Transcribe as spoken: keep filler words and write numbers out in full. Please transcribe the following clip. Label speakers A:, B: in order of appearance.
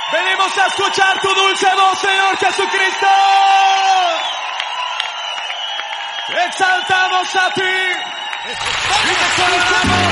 A: Venimos a escuchar tu dulce voz, Señor Jesucristo. Exaltamos a ti. Y te celebramos.